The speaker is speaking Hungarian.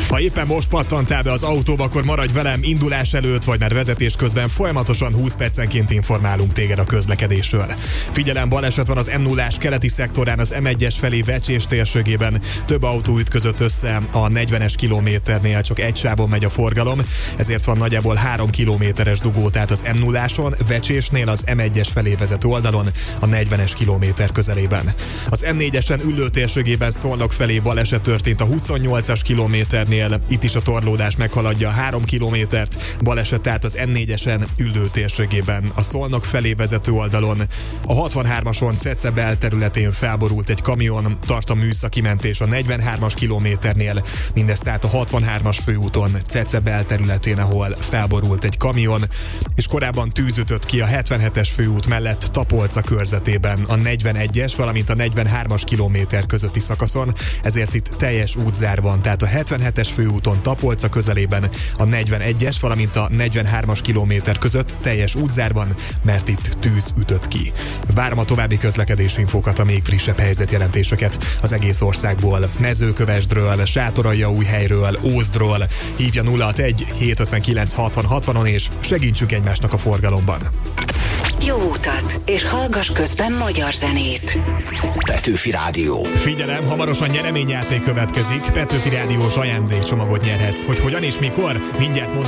Ha éppen most pattantál be az autóba, akkor maradj velem, indulás előtt vagy már vezetés közben folyamatosan 20 percenként informálunk téged a közlekedésről. Figyelem, baleset van az M0-ás keleti szektorán az M1-es felé Vecsés térségében. Több autó ütközött össze a 40-es kilométernél, csak egy sávon megy a forgalom, ezért van nagyjából 3 kilométeres dugó, tehát az M0-áson, Vecsésnél az M1-es felé vezető oldalon a 40-es kilométer közelében. Az M4-esen Üllő térségében Szolnok felé baleset történt a 28-as kilométernél, itt is a torlódás meghaladja a 3 kilométert, baleset tehát az M4-esen Üllő térségében a Szolnok felé vezető oldalon. A 63-ason Cece belterületén felborult egy kamion, tart a műszaki mentés a 43-as kilométernél, mindez tehát a 63-as főúton Cece belterületén, ahol felborult egy kamion, és korábban tűz ütött ki a 77-es főút mellett Tapolca körzetében a 41-es, valamint a 43-as kilométer közötti szakaszon, ezért itt teljes útzár van, tehát a 77-es főúton Tapolca közelében a 41-es, valamint a 43-as kilométer között teljes útzár van, mert itt tűz ütött ki. Várom a további közlekedési infókat, a még frissebb helyzetjelentéseket az egész országból, Mezőkövesdről, Sátoraljaújhelyről, Ózdról. Hívja 061 759 60 60-on és segítsünk egymásnak a forgalomban. Jó utat, és hallgass közben magyar zenét. Petőfi Rádió. Figyelem, hamarosan nyereményjáték következik, Petőfi Rádiós ajándékcsomagot nyerhetsz. Hogy hogyan és mikor? Mindjárt mondom.